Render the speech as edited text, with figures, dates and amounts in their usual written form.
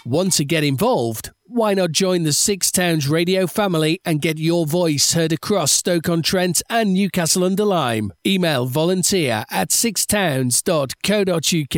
Want to get involved? Why not join the Six Towns radio family and get your voice heard across Stoke-on-Trent and Newcastle-under-Lyme? Email volunteer@sixtowns.co.uk.